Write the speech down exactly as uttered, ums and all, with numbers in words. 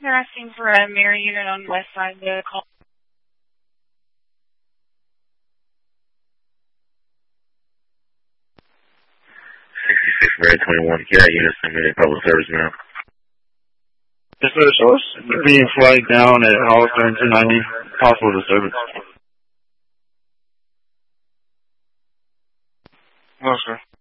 They're asking for a mirror unit on the west side of the call. sixty-six, Mary twenty-one, can I unit send me a public service now? Yes, sir. So it's being flagged down at Hollister and two ninety. Possible disturbance. No, sir.